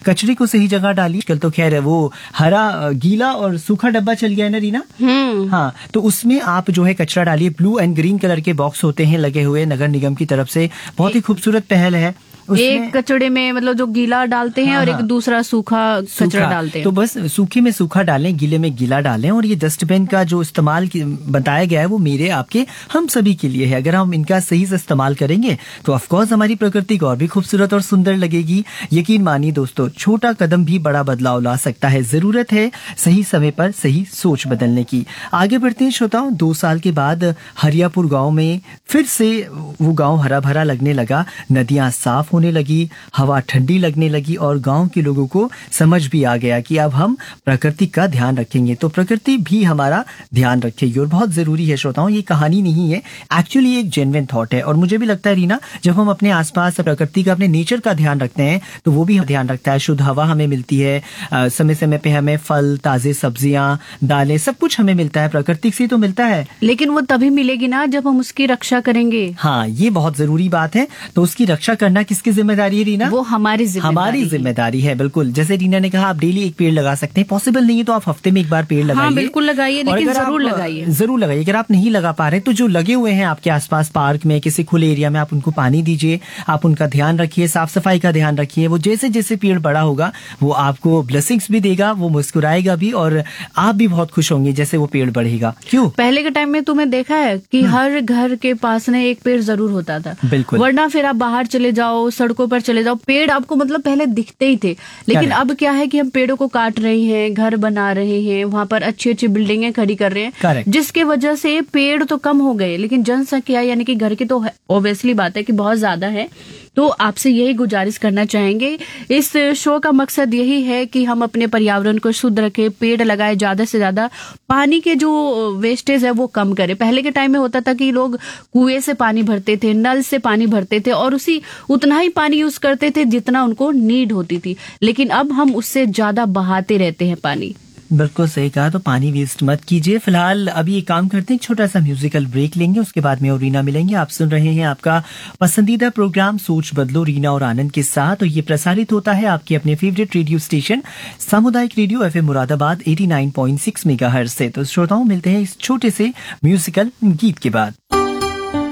कचरे को सही जगह डालिए। कल तो खैर वो हरा, गीला और सूखा डब्बा चल गया है ना रीना। हाँ, तो उसमें आप जो है कचरा डालिए। ब्लू एंड ग्रीन कलर के बॉक्स होते हैं लगे हुए नगर निगम की तरफ से, बहुत ही खूबसूरत पहल है। एक कचड़े में मतलब जो गीला डालते हैं और एक दूसरा सूखा कचरा डालते हैं। तो बस सूखे में सूखा डालें, गीले में गीला डालें। और ये डस्टबिन का जो इस्तेमाल बताया गया है वो मेरे आपके हम सभी के लिए है। अगर हम इनका सही से इस्तेमाल करेंगे तो ऑफ कोर्स हमारी प्रकृति को और भी खूबसूरत और सुंदर लगेगी। यकीन मानिए दोस्तों, छोटा कदम भी बड़ा बदलाव ला सकता है। जरूरत है सही समय पर सही सोच बदलने की। आगे बढ़ते हैं श्रोताओं। 2 साल के बाद हरियापुर गाँव में फिर से वो गाँव हरा भरा लगने लगा। नदियां साफ होने लगी, हवा ठंडी लगने लगी और गांव के लोगों को समझ भी आ गया कि अब हम प्रकृति का ध्यान रखेंगे तो प्रकृति भी हमारा ध्यान रखेगी। और बहुत जरूरी है श्रोताओं, ये कहानी नहीं है, एक्चुअली एक जेन्युइन थॉट है। और मुझे भी लगता है रीना, जब हम अपने आसपास प्रकृति का, अपने नेचर का ध्यान रखते हैं तो वो भी ध्यान रखता है। शुद्ध हवा हमें मिलती है, समय समय पे हमें फल, ताजे सब्जियां, दालें, सब कुछ हमें मिलता है, प्रकृति से तो मिलता है। लेकिन वो तभी मिलेगी ना जब हम उसकी रक्षा करेंगे। हाँ, ये बहुत जरूरी बात है। तो उसकी रक्षा करना किसकी जिम्मेदारी है रीना? वो हमारी जिम्मेदारी है। बिल्कुल, जैसे रीना ने कहा, आप डेली एक पेड़ लगा सकते हैं। पॉसिबल नहीं है तो आप हफ्ते में एक बार पेड़ लगाइए। हाँ, बिल्कुल लगाइए, लेकिन जरूर लगाइए। अगर आप नहीं लगा पा रहे तो जो लगे हुए हैं आपके आसपास, पार्क में, किसी खुले एरिया में, आप उनको पानी दीजिए, आप उनका ध्यान रखिए, साफ सफाई का ध्यान रखिए। वो जैसे जैसे पेड़ बड़ा होगा वो आपको ब्लेसिंग्स भी देगा, वो मुस्कुराएगा भी और आप भी बहुत खुश होंगे जैसे वो पेड़ बढ़ेगा। क्यों? पहले के टाइम में तुमने देखा है कि हर घर के पास में एक पेड़ जरूर होता था। बिल्कुल। वरना फिर आप बाहर चले जाओ, सड़कों पर चले जाओ, पेड़ आपको मतलब पहले दिखते ही थे। लेकिन अब क्या है कि हम पेड़ों को काट रहे हैं, घर बना रहे हैं, वहां पर अच्छी अच्छी बिल्डिंगें खड़ी कर रहे हैं, जिसके वजह से पेड़ तो कम हो गए लेकिन जनसंख्या यानी कि घर की तो ऑब्वियसली बात है कि बहुत ज्यादा है। तो आपसे यही गुजारिश करना चाहेंगे, इस शो का मकसद यही है कि हम अपने पर्यावरण को शुद्ध रखें, पेड़ लगाए, ज्यादा से ज्यादा पानी के जो वेस्टेज है वो कम करें। पहले के टाइम में होता था कि लोग कुएं से पानी भरते थे, नल से पानी भरते थे और उतना ही पानी यूज करते थे जितना उनको नीड होती थी। लेकिन अब हम उससे ज्यादा बहाते रहते हैं पानी। बिल्कुल सही कहा, तो पानी वेस्ट मत कीजिए। फिलहाल अभी एक काम करते हैं, छोटा सा म्यूजिकल ब्रेक लेंगे, उसके बाद में और रीना मिलेंगे। आप सुन रहे हैं आपका पसंदीदा प्रोग्राम सोच बदलो रीना और आनंद के साथ, और ये प्रसारित होता है आपके अपने फेवरेट रेडियो स्टेशन सामुदायिक रेडियो FM मुरादाबाद 89.6 मेगाहर्ट्ज से। तो श्रोताओं, मिलते हैं इस छोटे से म्यूजिकल गीत के बाद।